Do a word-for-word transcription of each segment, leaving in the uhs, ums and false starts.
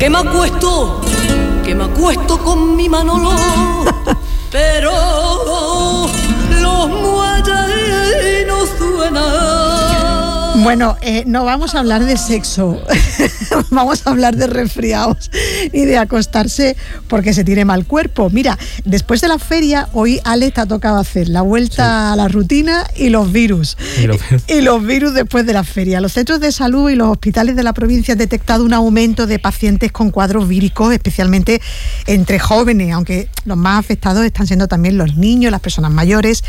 que me acuesto, que me acuesto con mi Manolo, pero los muelles no suenan. Bueno, eh, no vamos a hablar de sexo, vamos a hablar de resfriados y de acostarse porque se tiene mal cuerpo. Mira, después de la feria, hoy Ale te ha tocado hacer la vuelta sí. a la rutina y los virus. Y los... y los virus después de la feria. Los centros de salud y los hospitales de la provincia han detectado un aumento de pacientes con cuadros víricos, especialmente entre jóvenes, aunque los más afectados están siendo también los niños, las personas mayores.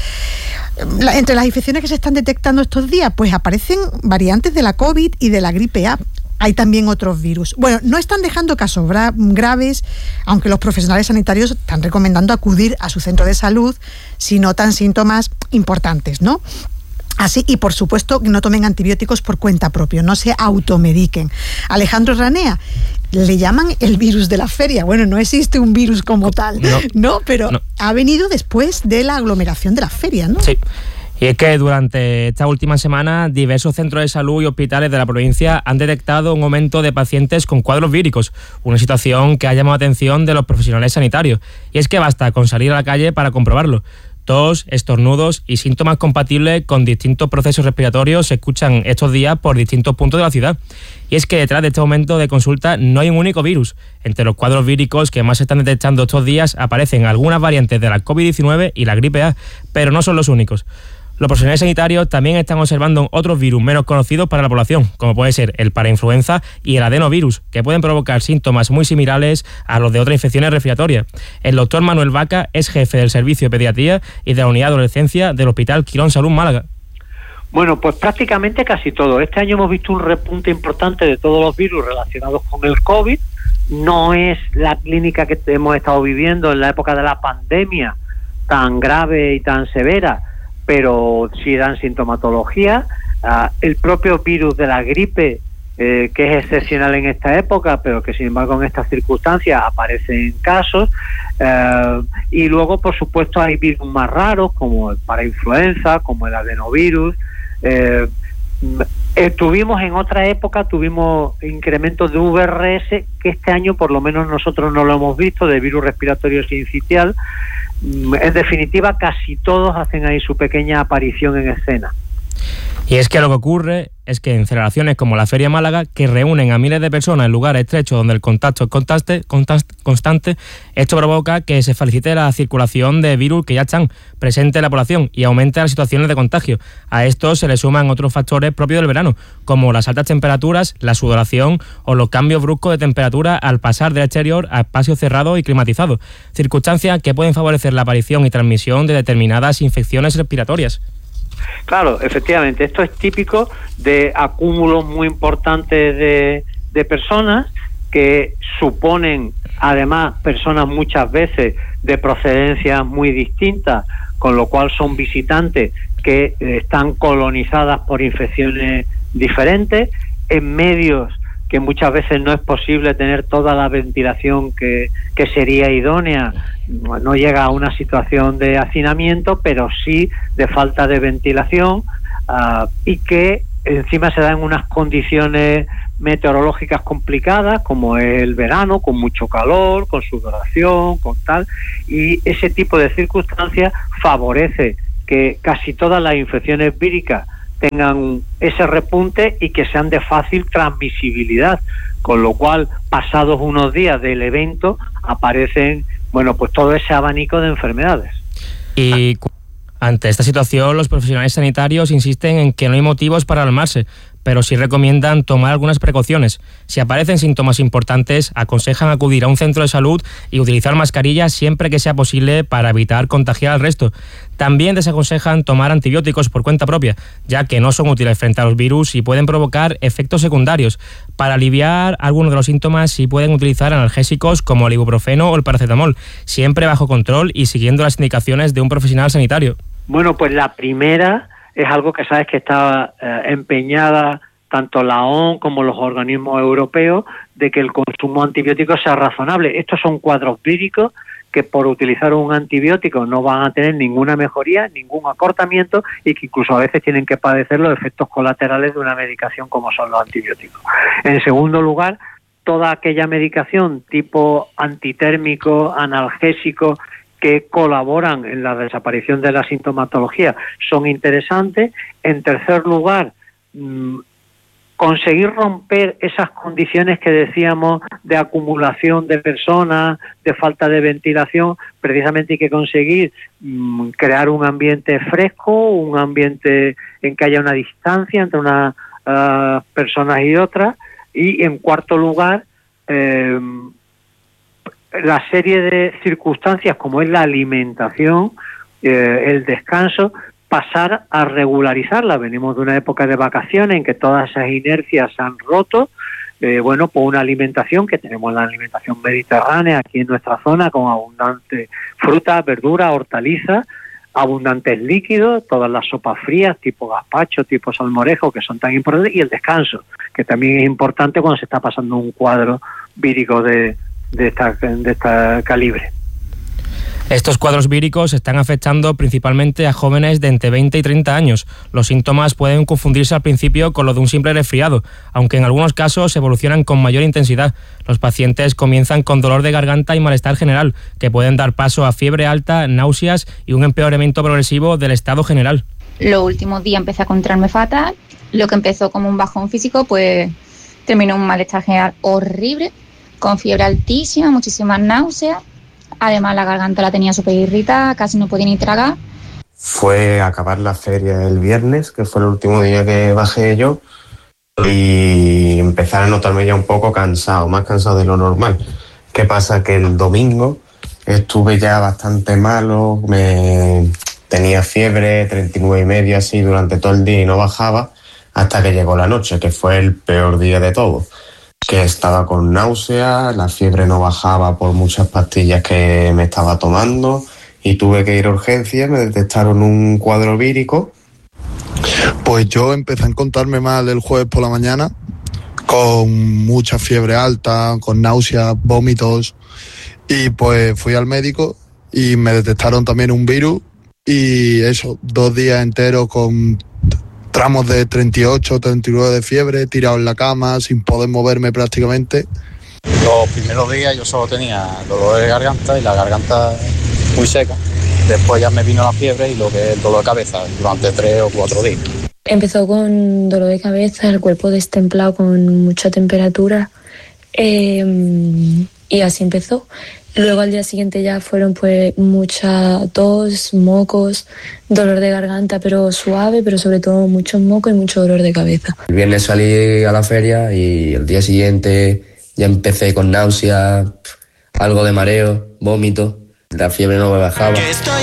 La, entre las infecciones que se están detectando estos días, pues aparecen variantes de la COVID y de la gripe A. Hay también otros virus. Bueno, no están dejando casos bra- graves, aunque los profesionales sanitarios están recomendando acudir a su centro de salud si notan síntomas importantes, ¿no? Así, y por supuesto que no tomen antibióticos por cuenta propia, no se automediquen. Alejandro Ranea, le llaman el virus de la feria. Bueno, no existe un virus como tal, no, ¿no? Pero no. Ha venido después de la aglomeración de la feria, ¿no? Sí. Y es que durante esta última semana diversos centros de salud y hospitales de la provincia han detectado un aumento de pacientes con cuadros víricos, una situación que ha llamado la atención de los profesionales sanitarios. Y es que basta con salir a la calle para comprobarlo. Tos, estornudos y síntomas compatibles con distintos procesos respiratorios se escuchan estos días por distintos puntos de la ciudad. Y es que detrás de este aumento de consulta no hay un único virus. Entre los cuadros víricos que más se están detectando estos días aparecen algunas variantes de la COVID diecinueve y la gripe A, pero no son los únicos. Los profesionales sanitarios también están observando otros virus menos conocidos para la población, como puede ser el parainfluenza y el adenovirus, que pueden provocar síntomas muy similares a los de otras infecciones respiratorias. El doctor Manuel Vaca es jefe del Servicio de Pediatría y de la Unidad de Adolescencia del Hospital Quirón Salud Málaga. Bueno, pues prácticamente casi todo. Este año hemos visto un repunte importante de todos los virus relacionados con el COVID. No es la clínica que hemos estado viviendo en la época de la pandemia tan grave y tan severa, pero sí dan sintomatología. Uh, el propio virus de la gripe, eh, que es excepcional en esta época, pero que sin embargo en estas circunstancias aparecen casos. Uh, y luego, por supuesto, hay virus más raros, como el parainfluenza, como el adenovirus. Eh, eh, tuvimos en otra época, tuvimos incrementos de V R S, que este año por lo menos nosotros no lo hemos visto, de virus respiratorio sincitial. En definitiva, casi todos hacen ahí su pequeña aparición en escena. Y es que lo que ocurre es que en celebraciones como la Feria Málaga, que reúnen a miles de personas en lugares estrechos donde el contacto es constante, constante, esto provoca que se facilite la circulación de virus que ya están presentes en la población y aumente las situaciones de contagio. A esto se le suman otros factores propios del verano, como las altas temperaturas, la sudoración o los cambios bruscos de temperatura al pasar del exterior a espacios cerrados y climatizados, circunstancias que pueden favorecer la aparición y transmisión de determinadas infecciones respiratorias. Claro, efectivamente, esto es típico de acúmulos muy importantes de, de personas que suponen, además, personas muchas veces de procedencias muy distintas, con lo cual son visitantes que eh, están colonizadas por infecciones diferentes, en medios que muchas veces no es posible tener toda la ventilación que, que sería idónea. No llega a una situación de hacinamiento, pero sí de falta de ventilación, uh, y que encima se da en unas condiciones meteorológicas complicadas, como es el verano, con mucho calor, con sudoración, con tal, y ese tipo de circunstancias favorece que casi todas las infecciones víricas tengan ese repunte y que sean de fácil transmisibilidad, con lo cual, pasados unos días del evento, aparecen, bueno, pues todo ese abanico de enfermedades. Y ante esta situación, los profesionales sanitarios insisten en que no hay motivos para alarmarse, pero sí recomiendan tomar algunas precauciones. Si aparecen síntomas importantes, aconsejan acudir a un centro de salud y utilizar mascarillas siempre que sea posible para evitar contagiar al resto. También desaconsejan tomar antibióticos por cuenta propia, ya que no son útiles frente a los virus y pueden provocar efectos secundarios. Para aliviar algunos de los síntomas, sí pueden utilizar analgésicos como el ibuprofeno o el paracetamol, siempre bajo control y siguiendo las indicaciones de un profesional sanitario. Bueno, pues la primera es algo que sabes que está eh, empeñada tanto la O M S como los organismos europeos de que el consumo antibiótico sea razonable. Estos son cuadros víricos que por utilizar un antibiótico no van a tener ninguna mejoría, ningún acortamiento, y que incluso a veces tienen que padecer los efectos colaterales de una medicación como son los antibióticos. En segundo lugar, toda aquella medicación tipo antitérmico, analgésico, que colaboran en la desaparición de la sintomatología, son interesantes. En tercer lugar, mmm, conseguir romper esas condiciones que decíamos de acumulación de personas, de falta de ventilación. Precisamente hay que conseguir mmm, crear un ambiente fresco, un ambiente en que haya una distancia entre unas uh, personas y otras. Y en cuarto lugar, eh, la serie de circunstancias como es la alimentación, eh, el descanso, pasar a regularizarla. Venimos de una época de vacaciones en que todas esas inercias se han roto. Eh, bueno, pues una alimentación que tenemos, la alimentación mediterránea aquí en nuestra zona, con abundante fruta, verdura, hortalizas, abundantes líquidos, todas las sopas frías tipo gazpacho, tipo salmorejo, que son tan importantes, y el descanso, que también es importante cuando se está pasando un cuadro vírico de de esta, de esta calibre. Estos cuadros víricos están afectando principalmente a jóvenes de entre veinte y treinta años. Los síntomas pueden confundirse al principio con lo de un simple resfriado, aunque en algunos casos evolucionan con mayor intensidad. Los pacientes comienzan con dolor de garganta y malestar general, que pueden dar paso a fiebre alta, náuseas y un empeoramiento progresivo del estado general. Los últimos días empecé a encontrarme fatal. Lo que empezó como un bajón físico, pues terminó un malestar general horrible, con fiebre altísima, muchísimas náuseas. Además, la garganta la tenía súper irritada, casi no podía ni tragar. Fue acabar la feria el viernes, que fue el último día que bajé yo, y empezar a notarme ya un poco cansado, más cansado de lo normal. ¿Qué pasa? Que el domingo estuve ya bastante malo, me tenía fiebre, treinta y nueve y medio así durante todo el día y no bajaba, hasta que llegó la noche, que fue el peor día de todo. Que estaba con náuseas, la fiebre no bajaba por muchas pastillas que me estaba tomando y tuve que ir a urgencias, me detectaron un cuadro vírico. Pues yo empecé a encontrarme mal el jueves por la mañana, con mucha fiebre alta, con náuseas, vómitos, y pues fui al médico y me detectaron también un virus y eso, dos días enteros con tramos de treinta y ocho, treinta y nueve de fiebre, tirado en la cama, sin poder moverme prácticamente. Los primeros días yo solo tenía dolor de garganta y la garganta muy seca. Después ya me vino la fiebre y lo que es dolor de cabeza durante tres o cuatro días. Empezó con dolor de cabeza, el cuerpo destemplado con mucha temperatura eh, y así empezó. Luego al día siguiente ya fueron pues mucha tos, mocos, dolor de garganta pero suave, pero sobre todo muchos mocos y mucho dolor de cabeza. El viernes salí a la feria y el día siguiente ya empecé con náuseas, algo de mareo, vómito, la fiebre no me bajaba.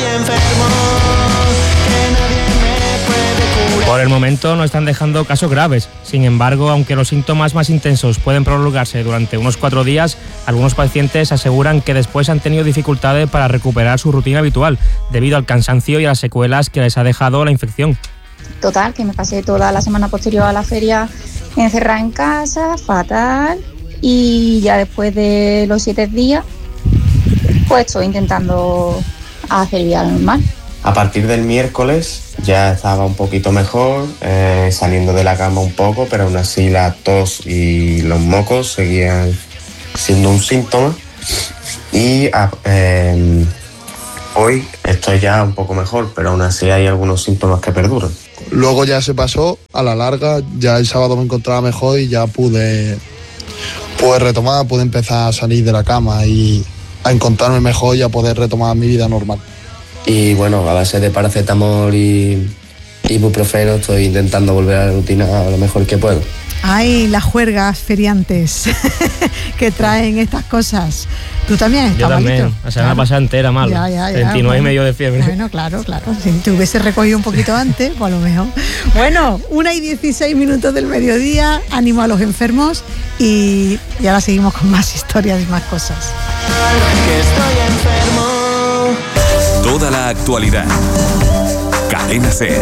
Por el momento no están dejando casos graves. Sin embargo, aunque los síntomas más intensos pueden prolongarse durante unos cuatro días, algunos pacientes aseguran que después han tenido dificultades para recuperar su rutina habitual, debido al cansancio y a las secuelas que les ha dejado la infección. Total, que me pasé toda la semana posterior a la feria encerrada en casa, fatal, y ya después de los siete días, pues estoy intentando hacer vida normal. A partir del miércoles ya estaba un poquito mejor, eh, saliendo de la cama un poco, pero aún así la tos y los mocos seguían siendo un síntoma. Y eh, hoy estoy ya un poco mejor, pero aún así hay algunos síntomas que perduran. Luego ya se pasó, a la larga, ya el sábado me encontraba mejor y ya pude, pude retomar, pude empezar a salir de la cama y a encontrarme mejor y a poder retomar mi vida normal. Y bueno, a base de paracetamol y ibuprofeno estoy intentando volver a la rutina lo mejor que puedo. Ay, las juergas feriantes que traen estas cosas. Tú también estás Yo también, malito. la semana pasada entera mal, Ya, ya, ya, treinta y nueve bueno. y medio de fiebre. Bueno, claro, claro. Si te hubiese recogido un poquito antes, pues a lo mejor. Bueno, una y dieciséis minutos del mediodía, ánimo a los enfermos y, y ahora seguimos con más historias y más cosas. Que estoy enfermo. Toda la actualidad. Cadena SER.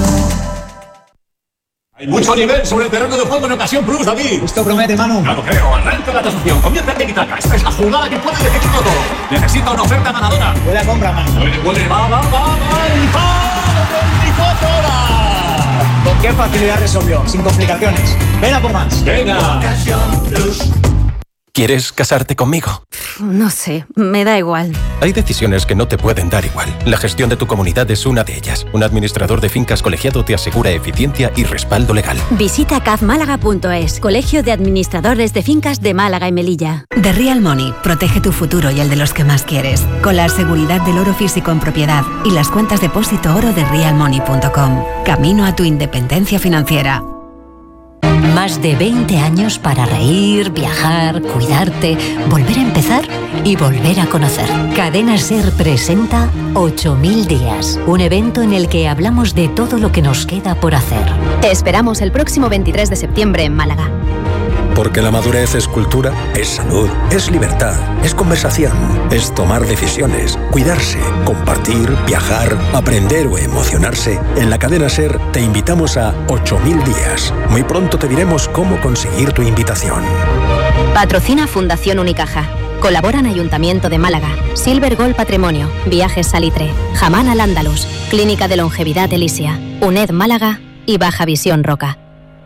Hay mucho nivel sobre el terreno de juego en Ocasión Plus, David. Esto promete, Manu. No lo creo. Arranca la tasación. Comienza el tiki-taka. Esta es la jugada que puede definirlo todo. Necesita una oferta ganadora. Buena compra, Manu. Puede, puede. Va, va, va, va. Y va. veinticuatro horas. Con qué facilidad resolvió. Sin complicaciones. Ven a por más. Venga. Ocasión Plus. ¿Quieres casarte conmigo? No sé, me da igual. Hay decisiones que no te pueden dar igual. La gestión de tu comunidad es una de ellas. Un administrador de fincas colegiado te asegura eficiencia y respaldo legal. Visita caf málaga punto es, Colegio de Administradores de Fincas de Málaga y Melilla. The Real Money protege tu futuro y el de los que más quieres, con la seguridad del oro físico en propiedad y las cuentas depósito oro de real money punto com. Camino a tu independencia financiera. Más de veinte años para reír, viajar, cuidarte, volver a empezar y volver a conocer. Cadena SER presenta ocho mil días, un evento en el que hablamos de todo lo que nos queda por hacer. Te esperamos el próximo veintitrés de septiembre en Málaga. Porque la madurez es cultura, es salud, es libertad, es conversación, es tomar decisiones, cuidarse, compartir, viajar, aprender o emocionarse. En la cadena SER te invitamos a ocho mil días. Muy pronto te diremos cómo conseguir tu invitación. Patrocina Fundación Unicaja. Colaboran Ayuntamiento de Málaga, Silver Gold Patrimonio, Viajes Salitre, Jamán al Andalus, Clínica de Longevidad Elisia, UNED Málaga y Baja Visión Roca.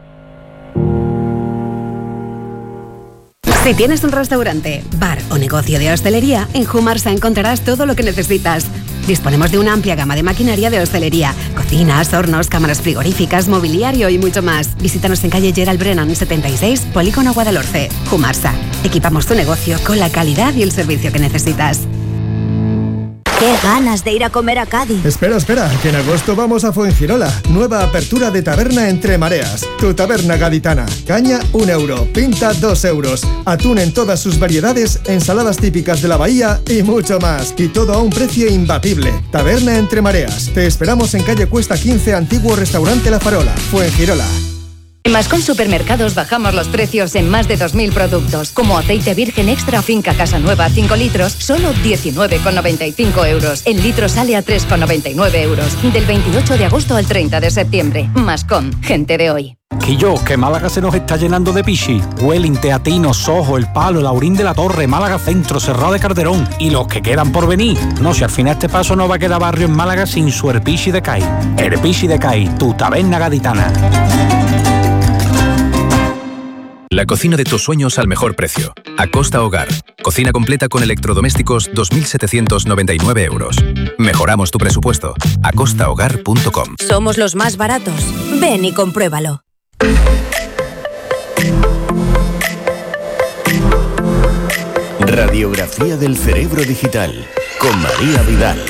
Si tienes un restaurante, bar o negocio de hostelería, en Humarsa encontrarás todo lo que necesitas. Disponemos de una amplia gama de maquinaria de hostelería, cocinas, hornos, cámaras frigoríficas, mobiliario y mucho más. Visítanos en calle Gerald Brennan setenta y seis, Polígono Guadalhorce. Humarsa. Equipamos tu negocio con la calidad y el servicio que necesitas. ¡Qué ganas de ir a comer a Cádiz! Espera, espera, que en agosto vamos a Fuengirola. Nueva apertura de taberna Entre Mareas. Tu taberna gaditana. Caña, un euro. Pinta, dos euros. Atún en todas sus variedades, ensaladas típicas de la bahía y mucho más. Y todo a un precio imbatible. Taberna Entre Mareas. Te esperamos en calle Cuesta quince, antiguo restaurante La Farola, Fuengirola. En Mascón Supermercados bajamos los precios en más de dos mil productos, como aceite virgen extra finca Casa Nueva cinco litros, solo diecinueve con noventa y cinco euros. El litro sale a tres con noventa y nueve euros. Del veintiocho de agosto al treinta de septiembre. Mascón, gente de hoy. Quillo, que Málaga se nos está llenando de pichi. Huelin, Teatino, Sojo, El Palo, Laurín de la Torre, Málaga Centro, Cerrado de Calderón y los que quedan por venir. No, si al final este paso no va a quedar barrio en Málaga sin su Herpichi de Cai. Herpichi de Cai, tu taberna gaditana. La cocina de tus sueños al mejor precio. Acosta Hogar. Cocina completa con electrodomésticos dos mil setecientos noventa y nueve euros. Mejoramos tu presupuesto. acosta hogar punto com. Somos los más baratos. Ven y compruébalo. Radiografía del cerebro digital con María Vidal.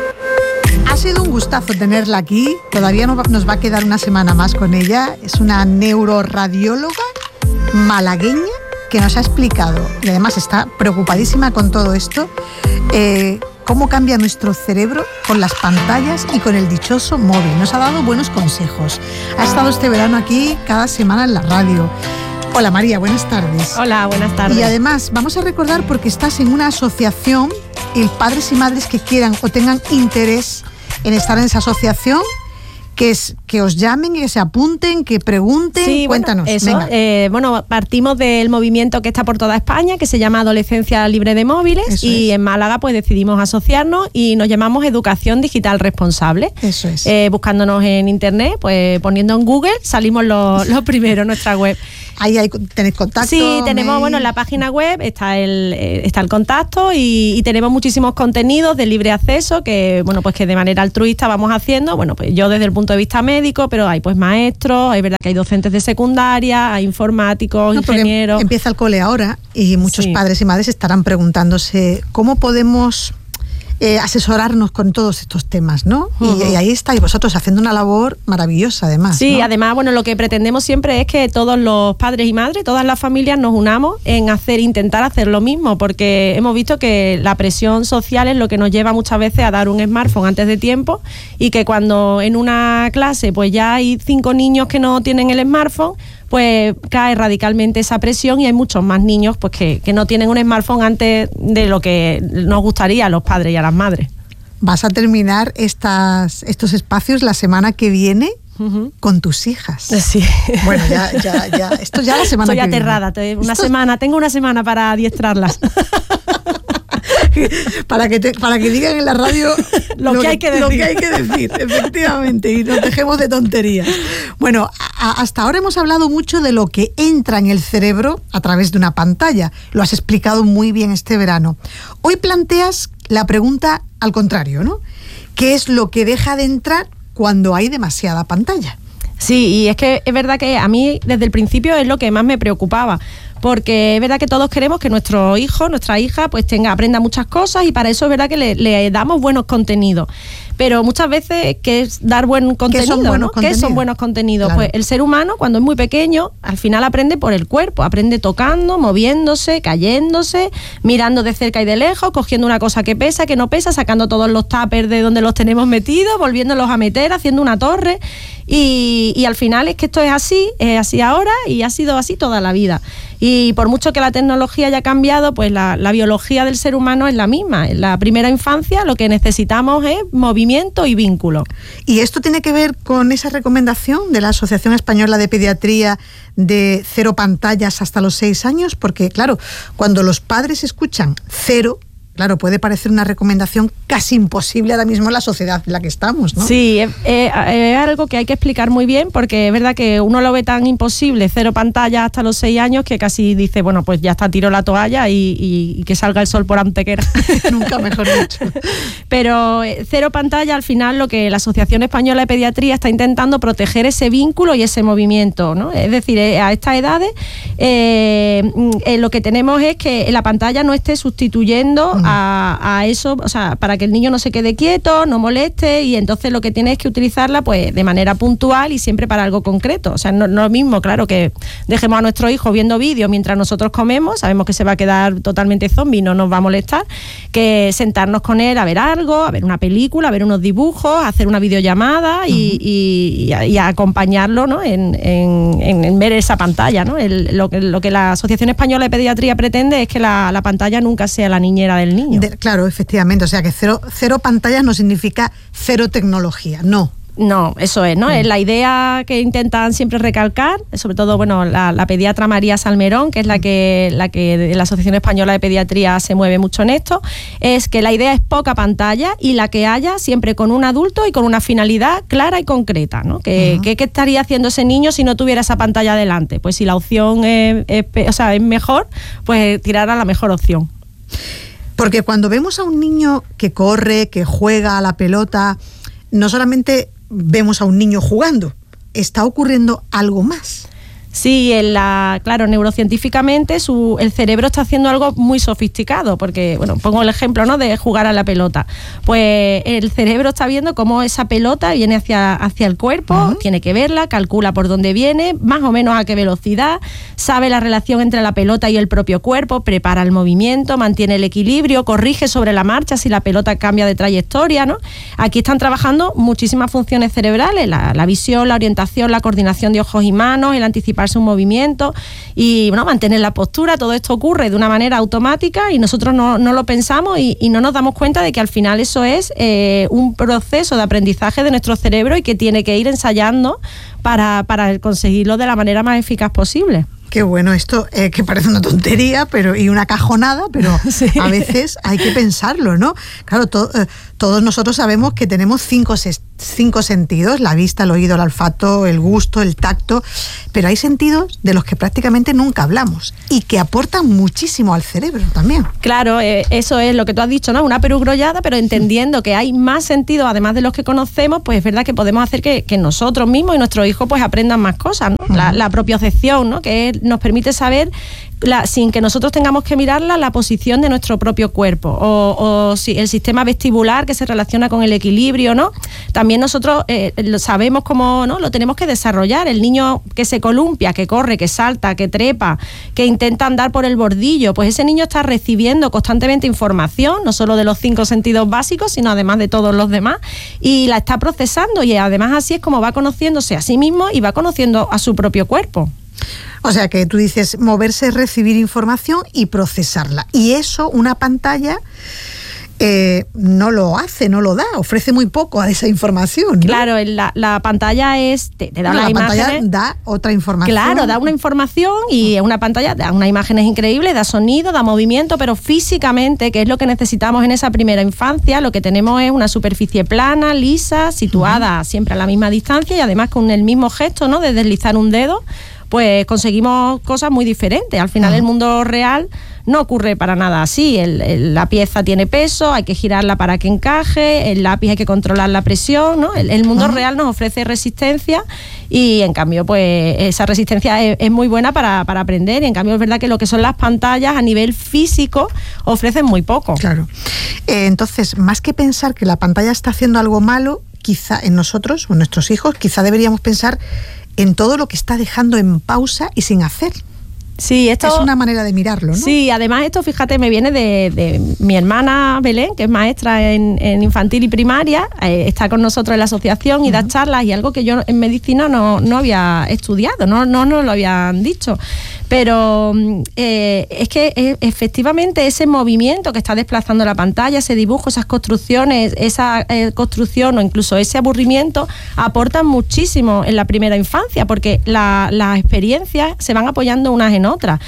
Ha sido un gustazo tenerla aquí. Todavía nos va a quedar una semana más con ella. Es una neuroradióloga malagueña que nos ha explicado, y además está preocupadísima con todo esto, eh, cómo cambia nuestro cerebro con las pantallas y con el dichoso móvil. Nos ha dado buenos consejos. Ha estado este verano aquí cada semana en la radio. Hola María, buenas tardes. Hola, buenas tardes. Y además vamos a recordar, porque estás en una asociación, y padres y madres que quieran o tengan interés en estar en esa asociación, que es que os llamen, que se apunten, que pregunten. Sí, cuéntanos. Bueno, eso, venga. Eh, bueno, partimos del movimiento que está por toda España, que se llama Adolescencia Libre de Móviles, eso y es. En Málaga pues decidimos asociarnos y nos llamamos Educación Digital Responsable. Eso es. Eh, buscándonos en internet, pues poniendo en Google, salimos los lo primero en nuestra web. Ahí hay, tenéis contacto. Sí, tenemos, mail. bueno, en la página web está el, eh, está el contacto y, y tenemos muchísimos contenidos de libre acceso que, bueno, pues que de manera altruista vamos haciendo. Bueno, pues yo desde el punto de vista médico, pero hay pues maestros, es verdad que hay docentes de secundaria, hay informáticos, no, ingenieros. Empieza el cole ahora y muchos sí. padres y madres estarán preguntándose cómo podemos eh, asesorarnos con todos estos temas, ¿no? Uh-huh. Y, y ahí estáis vosotros haciendo una labor maravillosa, además. Sí, ¿no? Además, bueno, lo que pretendemos siempre es que todos los padres y madres, todas las familias nos unamos en hacer, intentar hacer lo mismo, porque hemos visto que la presión social es lo que nos lleva muchas veces a dar un smartphone antes de tiempo, y que cuando en una clase pues ya hay cinco niños que no tienen el smartphone, pues cae radicalmente esa presión y hay muchos más niños pues que, que no tienen un smartphone antes de lo que nos gustaría a los padres y a las madres. Vas a terminar estas, estos espacios la semana que viene uh-huh. con tus hijas. Sí. Bueno, ya, ya, ya. Esto ya la semana Estoy que aterrada. viene. Una Esto... semana, tengo una semana para adiestrarlas. para que te, para que digan en la radio lo, lo, que, hay que decir. lo que hay que decir, efectivamente, y nos dejemos de tonterías. Bueno, a, hasta ahora hemos hablado mucho de lo que entra en el cerebro a través de una pantalla. Lo has explicado muy bien este verano. Hoy planteas la pregunta al contrario, ¿no? ¿Qué es lo que deja de entrar cuando hay demasiada pantalla? Sí, y es que es verdad que a mí desde el principio es lo que más me preocupaba, porque es verdad que todos queremos que nuestro hijo, nuestra hija, pues tenga, aprenda muchas cosas, y para eso es verdad que le, le damos buenos contenidos. Pero muchas veces, ¿qué es dar buen contenido? ¿Qué son buenos, ¿no? contenidos? ¿Qué son buenos contenidos? Claro. Pues el ser humano, cuando es muy pequeño, al final aprende por el cuerpo, aprende tocando, moviéndose, cayéndose, mirando de cerca y de lejos, cogiendo una cosa que pesa, que no pesa, sacando todos los tuppers de donde los tenemos metidos, volviéndolos a meter, haciendo una torre. Y, y al final es que esto es así, es así ahora y ha sido así toda la vida. Y por mucho que la tecnología haya cambiado, pues la, la biología del ser humano es la misma. En la primera infancia lo que necesitamos es movimiento y vínculo. ¿Y esto tiene que ver con esa recomendación de la Asociación Española de Pediatría de cero pantallas hasta los seis años? Porque claro, cuando los padres escuchan cero, claro, puede parecer una recomendación casi imposible ahora mismo en la sociedad en la que estamos, ¿no? Sí, es, es, es algo que hay que explicar muy bien, porque es verdad que uno lo ve tan imposible, cero pantalla hasta los seis años, que casi dice, bueno, pues ya está, tiro la toalla y, y, y que salga el sol por Antequera. Nunca mejor dicho. Pero cero pantalla, al final, lo que la Asociación Española de Pediatría está intentando proteger ese vínculo y ese movimiento, ¿no? Es decir, a estas edades eh, eh, lo que tenemos es que la pantalla no esté sustituyendo mm. A, a eso, o sea, para que el niño no se quede quieto, no moleste, y entonces lo que tiene es que utilizarla pues de manera puntual y siempre para algo concreto. O sea, no, no es lo mismo, claro, que dejemos a nuestro hijo viendo vídeos mientras nosotros comemos, sabemos que se va a quedar totalmente zombie, no nos va a molestar, que sentarnos con él a ver algo, a ver una película, a ver unos dibujos, a hacer una videollamada y, uh-huh. y, y, a, y a acompañarlo, ¿no? en, en, en, en ver esa pantalla, ¿no? El, lo, lo que la Asociación Española de Pediatría pretende es que la, la pantalla nunca sea la niñera del niño. De, claro, efectivamente, o sea que cero, cero pantallas no significa cero tecnología, no. No, eso es, ¿no? Mm. Es la idea que intentan siempre recalcar, sobre todo, bueno, la, la pediatra María Salmerón, que es la que, la que de la Asociación Española de Pediatría se mueve mucho en esto, es que la idea es poca pantalla y la que haya siempre con un adulto y con una finalidad clara y concreta, ¿no? Que, uh-huh. que, ¿qué estaría haciendo ese niño si no tuviera esa pantalla delante? Pues si la opción es, es, o sea, es mejor, pues tirar a la mejor opción. Porque cuando vemos a un niño que corre, que juega a la pelota, no solamente vemos a un niño jugando, está ocurriendo algo más. Sí, en la, claro, neurocientíficamente su, el cerebro está haciendo algo muy sofisticado, porque, bueno, pongo el ejemplo, ¿no?, de jugar a la pelota. Pues el cerebro está viendo cómo esa pelota viene hacia, hacia el cuerpo, uh-huh. tiene que verla, calcula por dónde viene, más o menos a qué velocidad, sabe la relación entre la pelota y el propio cuerpo, prepara el movimiento, mantiene el equilibrio, corrige sobre la marcha si la pelota cambia de trayectoria, ¿no? Aquí están trabajando muchísimas funciones cerebrales, la, la visión, la orientación, la coordinación de ojos y manos, el anticipar un movimiento y bueno, mantener la postura. Todo esto ocurre de una manera automática y nosotros no, no lo pensamos y, y no nos damos cuenta de que al final eso es eh, un proceso de aprendizaje de nuestro cerebro y que tiene que ir ensayando para, para conseguirlo de la manera más eficaz posible. Qué bueno esto, eh, que parece una tontería pero y una cajonada, pero sí. A veces hay que pensarlo, ¿no? Claro, to, eh, todos nosotros sabemos que tenemos cinco, ses, cinco sentidos, la vista, el oído, el olfato, el gusto, el tacto, pero hay sentidos de los que prácticamente nunca hablamos y que aportan muchísimo al cerebro también. Claro, eh, eso es lo que tú has dicho, ¿no? Una perugrullada, pero entendiendo que hay más sentidos además de los que conocemos, pues es verdad que podemos hacer que, que nosotros mismos y nuestros hijos pues aprendan más cosas, ¿no? Uh-huh. La, la propiocepción, ¿no? Que es, nos permite saber, la, sin que nosotros tengamos que mirarla, la posición de nuestro propio cuerpo, o, o si el sistema vestibular que se relaciona con el equilibrio, ¿no? También nosotros eh, lo sabemos cómo, ¿no? Lo tenemos que desarrollar. El niño que se columpia, que corre, que salta, que trepa, que intenta andar por el bordillo, pues ese niño está recibiendo constantemente información, no solo de los cinco sentidos básicos, sino además de todos los demás, y la está procesando, y además así es como va conociéndose a sí mismo y va conociendo a su propio cuerpo. O sea que tú dices moverse, recibir información y procesarla. Y eso, una pantalla, eh, no lo hace, no lo da, ofrece muy poco a esa información, ¿no? Claro, la, la pantalla es te, te da bueno, una la imágenes, pantalla da otra información. Claro, da una información y una pantalla da unas imágenes increíbles, da sonido, da movimiento, pero físicamente, que es lo que necesitamos en esa primera infancia, lo que tenemos es una superficie plana, lisa, situada uh-huh. siempre a la misma distancia y además con el mismo gesto, ¿no?, de deslizar un dedo, pues conseguimos cosas muy diferentes. Al final, uh-huh. el mundo real no ocurre para nada así. El, el, la pieza tiene peso, hay que girarla para que encaje, el lápiz hay que controlar la presión, ¿no? El, el mundo uh-huh. real nos ofrece resistencia y en cambio pues esa resistencia es, es muy buena para, para aprender y en cambio es verdad que lo que son las pantallas a nivel físico ofrecen muy poco. Claro. Eh, entonces, más que pensar que la pantalla está haciendo algo malo, quizá en nosotros o en nuestros hijos, quizá deberíamos pensar en todo lo que está dejando en pausa y sin hacer. Sí, esto es una manera de mirarlo, ¿no? Sí, además esto, fíjate, me viene de, de mi hermana Belén, que es maestra en, en infantil y primaria, eh, está con nosotros en la asociación y uh-huh. da charlas, y algo que yo en medicina no, no había estudiado, no, no nos lo habían dicho. Pero eh, es que eh, efectivamente ese movimiento que está desplazando la pantalla, ese dibujo, esas construcciones, esa eh, construcción o incluso ese aburrimiento aportan muchísimo en la primera infancia, porque la, las experiencias se van apoyando unas en otras.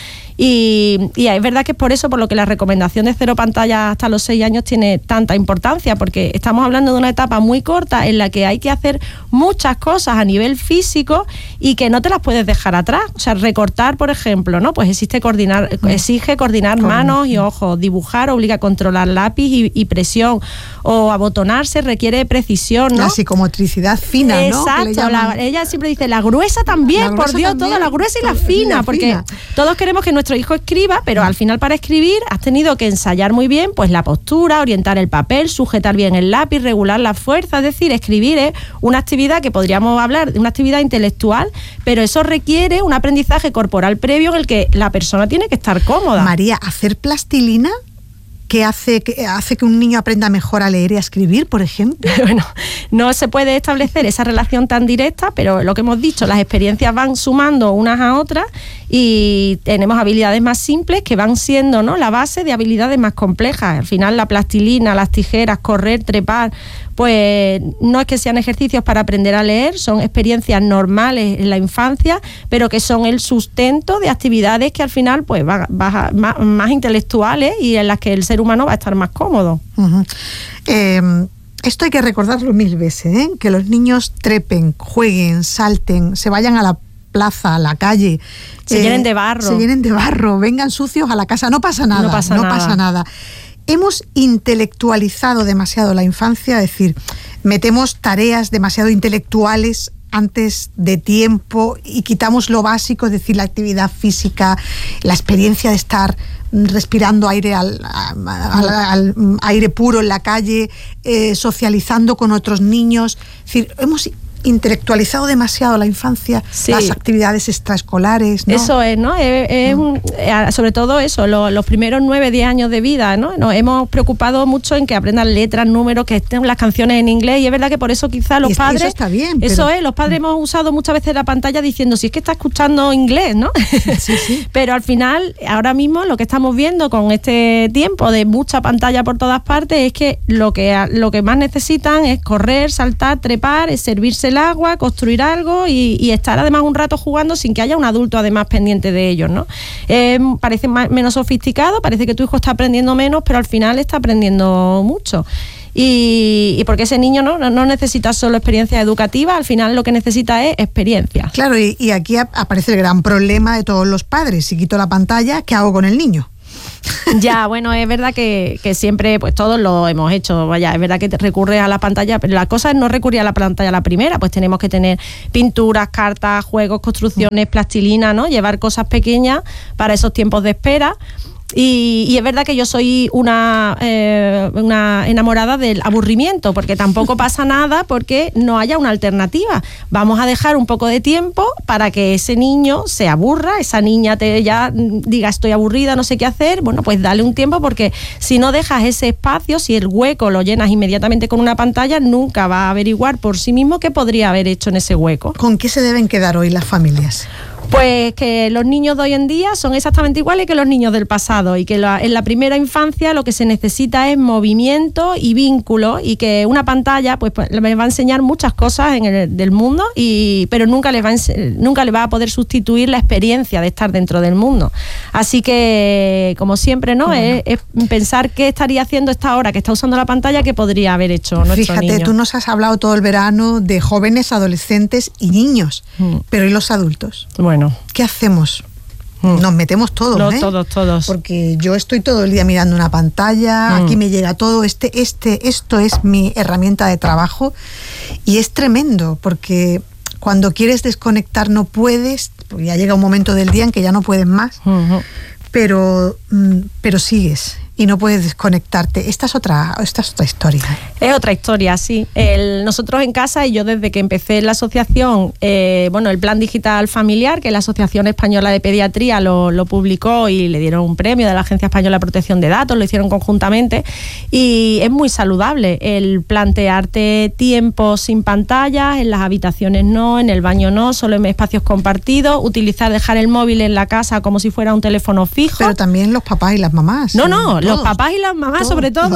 Y, y es verdad que es por eso por lo que la recomendación de cero pantalla hasta los seis años tiene tanta importancia, porque estamos hablando de una etapa muy corta en la que hay que hacer muchas cosas a nivel físico y que no te las puedes dejar atrás. O sea, recortar, por ejemplo, ¿no? Pues existe coordinar, exige coordinar manos y ojos, dibujar obliga a controlar lápiz y, y presión, o abotonarse requiere precisión, ¿no? La psicomotricidad fina, ¿no? Exacto, la, ella siempre dice la gruesa también, la gruesa por Dios, también, toda la gruesa y la fina, la porque fina. Todos queremos que nuestro hijo escriba, pero al final para escribir has tenido que ensayar muy bien pues la postura, orientar el papel, sujetar bien el lápiz, regular la fuerza. Es decir, escribir es una actividad que podríamos hablar de una actividad intelectual, pero eso requiere un aprendizaje corporal previo en el que la persona tiene que estar cómoda. María, ¿hacer plastilina que hace que hace que un niño aprenda mejor a leer y a escribir, por ejemplo? Bueno, no se puede establecer esa relación tan directa, pero lo que hemos dicho, las experiencias van sumando unas a otras y tenemos habilidades más simples que van siendo, ¿no?, la base de habilidades más complejas. Al final la plastilina, las tijeras, correr, trepar, pues no es que sean ejercicios para aprender a leer, son experiencias normales en la infancia, pero que son el sustento de actividades que al final pues va, va, más, más intelectuales y en las que el ser humano va a estar más cómodo. Uh-huh. Eh, esto hay que recordarlo mil veces, ¿eh? Que los niños trepen, jueguen, salten, se vayan a la plaza, a la calle, se eh, llenen de barro, se llenen de barro, vengan sucios a la casa, no pasa nada, no pasa no nada. Pasa nada. Hemos intelectualizado demasiado la infancia, es decir, metemos tareas demasiado intelectuales antes de tiempo y quitamos lo básico, es decir, la actividad física, la experiencia de estar respirando aire al, al, al aire puro en la calle, eh, socializando con otros niños. Es decir, hemos intelectualizado demasiado la infancia, sí. Las actividades extraescolares, ¿no? Eso es, ¿no? Es, es un, sobre todo eso, lo, los primeros nueve, diez años de vida, ¿no? Nos hemos preocupado mucho en que aprendan letras, números, que estén las canciones en inglés, y es verdad que por eso quizás los y padres... Eso está bien. Eso pero... es, los padres hemos usado muchas veces la pantalla diciendo, si es que está escuchando inglés, ¿no? Sí, sí. Pero al final, ahora mismo, lo que estamos viendo con este tiempo de mucha pantalla por todas partes es que lo que, lo que más necesitan es correr, saltar, trepar, es servirse el agua, construir algo y, y estar además un rato jugando sin que haya un adulto además pendiente de ellos, ¿no? Eh, parece más, menos sofisticado, parece que tu hijo está aprendiendo menos, pero al final está aprendiendo mucho. Y, y porque ese niño no, no necesita solo experiencia educativa, al final lo que necesita es experiencia. Claro, y, y aquí aparece el gran problema de todos los padres. Si quito la pantalla, ¿qué hago con el niño? Ya, bueno, es verdad que, que siempre, pues todos lo hemos hecho, vaya, es verdad que te recurres a la pantalla, pero la cosa es no recurrir a la pantalla a la primera, pues tenemos que tener pinturas, cartas, juegos, construcciones, plastilina, ¿no? Llevar cosas pequeñas para esos tiempos de espera. Y, y es verdad que yo soy una, eh, una enamorada del aburrimiento, porque tampoco pasa nada porque no haya una alternativa. Vamos a dejar un poco de tiempo para que ese niño se aburra, esa niña te ya diga estoy aburrida, no sé qué hacer. Bueno, pues dale un tiempo, porque si no dejas ese espacio, si el hueco lo llenas inmediatamente con una pantalla, nunca va a averiguar por sí mismo qué podría haber hecho en ese hueco. ¿Con qué se deben quedar hoy las familias? Pues que los niños de hoy en día son exactamente iguales que los niños del pasado y que la, en la primera infancia lo que se necesita es movimiento y vínculo, y que una pantalla pues, pues les va a enseñar muchas cosas en el, del mundo, y, pero nunca les, va a, nunca les va a poder sustituir la experiencia de estar dentro del mundo. Así que, como siempre, ¿no? Es, es pensar qué estaría haciendo esta hora que está usando la pantalla que podría haber hecho nuestro Fíjate, niño. tú nos has hablado todo el verano de jóvenes, adolescentes y niños, mm. pero ¿y los adultos? Bueno. ¿Qué hacemos? Mm. Nos metemos todos, no, ¿eh? todos, todos. Porque yo estoy todo el día mirando una pantalla, mm. aquí me llega todo, este, este, esto es mi herramienta de trabajo, y es tremendo, porque cuando quieres desconectar no puedes, porque ya llega un momento del día en que ya no puedes más, uh-huh. pero, pero sigues. Y no puedes desconectarte. Esta es otra, esta es otra historia. Es otra historia, sí. El, nosotros en casa, y yo desde que empecé en la asociación, eh, bueno, el Plan Digital Familiar, que la Asociación Española de Pediatría lo, lo publicó y le dieron un premio de la Agencia Española de Protección de Datos, lo hicieron conjuntamente, y es muy saludable el plantearte tiempos sin pantallas, en las habitaciones no, en el baño no, solo en espacios compartidos, utilizar, dejar el móvil en la casa como si fuera un teléfono fijo. Pero también los papás y las mamás. No, no, los papás y las mamás, todo, sobre todo.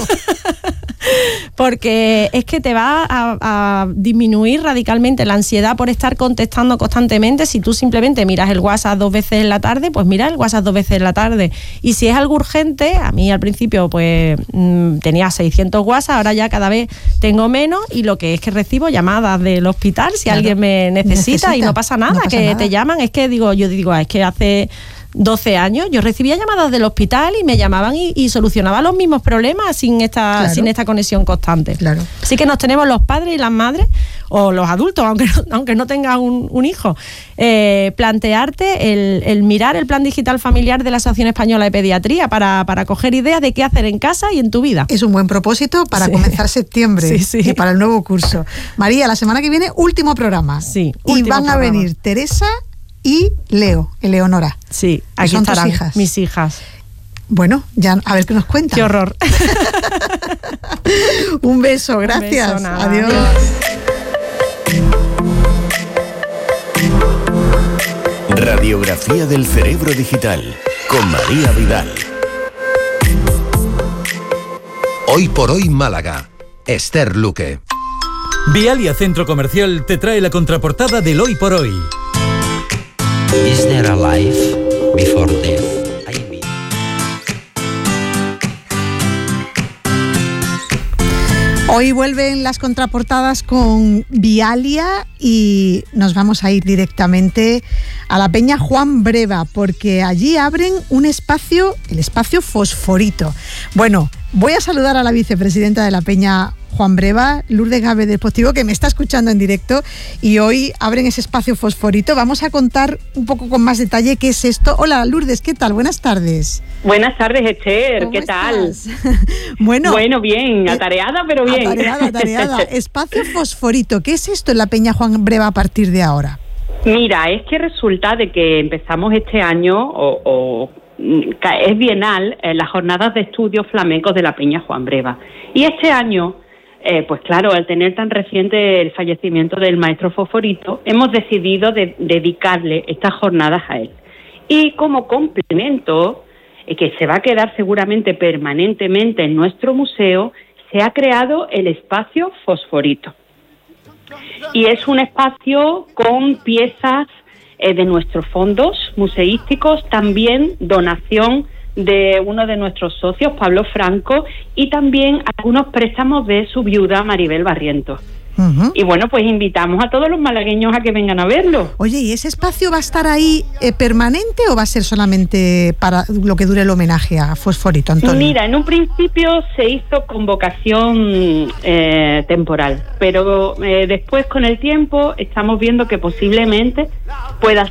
Porque es que te va a, a disminuir radicalmente la ansiedad por estar contestando constantemente. Si tú simplemente miras el WhatsApp dos veces en la tarde, pues mira el WhatsApp dos veces en la tarde. Y si es algo urgente, a mí al principio pues mmm, tenía seiscientos WhatsApp, ahora ya cada vez tengo menos, y lo que es que recibo llamadas del hospital si claro. alguien me necesita, necesita y no pasa nada, no pasa que nada. Te llaman. Es que digo, yo digo, es que hace doce años yo recibía llamadas del hospital y me llamaban y, y solucionaba los mismos problemas sin esta claro. sin esta conexión constante. Claro. Así que nos tenemos los padres y las madres, o los adultos, aunque no, aunque no tengas un, un hijo, eh, plantearte el, el mirar el Plan Digital Familiar de la Asociación Española de Pediatría para, para coger ideas de qué hacer en casa y en tu vida. Es un buen propósito para sí. comenzar septiembre sí, sí. y para el nuevo curso. María, la semana que viene, último programa. Sí, y van programa. a venir Teresa y Leo, Eleonora. Sí, aquí estarán hijas. mis hijas. Bueno, ya a ver qué nos cuentan. Qué horror. Un beso, gracias. Un beso, nada. Adiós. Radiografía del cerebro digital con María Vidal. Hoy por hoy Málaga. Esther Luque. Vialia Centro Comercial te trae la contraportada del Hoy por Hoy. Is there a life before death? Hoy vuelven las contraportadas con Vialia y nos vamos a ir directamente a la Peña Juan Breva, porque allí abren un espacio, el espacio Fosforito. Bueno, voy a saludar a la vicepresidenta de la Peña Juan Breva, Lourdes Gabe del Postigo, que me está escuchando en directo, y hoy abren ese espacio Fosforito. Vamos a contar un poco con más detalle qué es esto. Hola Lourdes, ¿qué tal? Buenas tardes. Buenas tardes, Esther, ¿qué tal? bueno, bueno, bien, atareada, pero bien. Atareada, atareada. Espacio Fosforito, ¿qué es esto en la Peña Juan Breva a partir de ahora? Mira, es que resulta de que empezamos este año, o, o es bienal, eh, las jornadas de estudios flamencos de la Peña Juan Breva. Y este año, Eh, pues claro, al tener tan reciente el fallecimiento del maestro Fosforito, hemos decidido de, dedicarle estas jornadas a él. Y como complemento, eh, que se va a quedar seguramente permanentemente en nuestro museo, se ha creado el espacio Fosforito. Y es un espacio con piezas eh, de nuestros fondos museísticos, también donación de uno de nuestros socios, Pablo Franco, y también algunos préstamos de su viuda, Maribel Barrientos. Uh-huh. Y bueno, pues invitamos a todos los malagueños a que vengan a verlo. Oye, ¿y ese espacio va a estar ahí eh, permanente o va a ser solamente para lo que dure el homenaje a Fosforito, Antonio? Mira, en un principio se hizo con vocación eh, temporal, pero eh, después con el tiempo estamos viendo que posiblemente pueda